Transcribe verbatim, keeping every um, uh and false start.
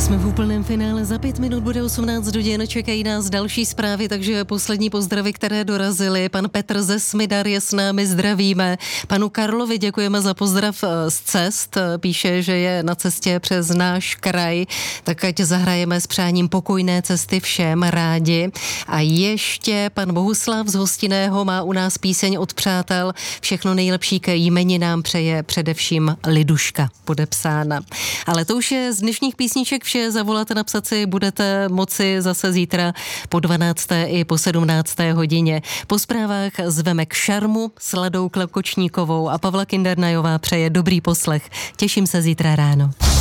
Jsme v úplném finále, za pět minut bude osmnáct hodin, čekají nás další zprávy, takže poslední pozdravy, které dorazily. Pan Petr ze Smydar je s námi, zdravíme. Panu Karlovi děkujeme za pozdrav z cest, píše, že je na cestě přes náš kraj, tak ať zahrajeme s přáním pokojné cesty všem rádi. A ještě pan Bohuslav z Hostinného má u nás píseň od přátel, všechno nejlepší ke jmeninám přeje především Liduška podepsána. Ale to už je z dnešních písniček vše, zavolat a napsat si budete moci zase zítra po dvanácté i po sedmnácté hodině. Po zprávách zveme k šarmu s Ladou Klekočníkovou a Pavla Kindernajová přeje dobrý poslech. Těším se zítra ráno.